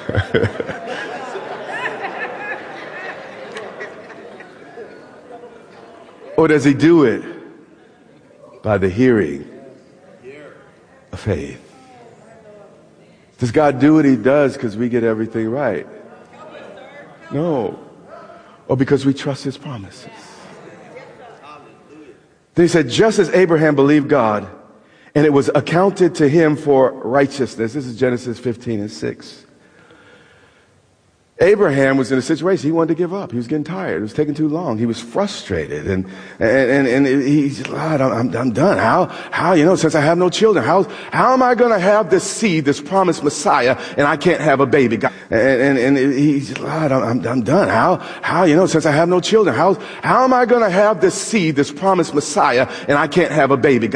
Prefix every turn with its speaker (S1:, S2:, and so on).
S1: Or does he do it by the hearing of faith? Does God do what he does because we get everything right? No. Or because we trust his promises. Then he said, just as Abraham believed God, and it was accounted to him for righteousness. This is Genesis 15:6. Abraham was in a situation he wanted to give up. He was getting tired. It was taking too long. He was frustrated, and he's, God, I'm done. How, since I have no children, how am I going to have this seed, this promised Messiah, and I can't have a baby? And he's, God, I'm done. How, since I have no children, how am I going to have this seed, this promised Messiah, and I can't have a baby?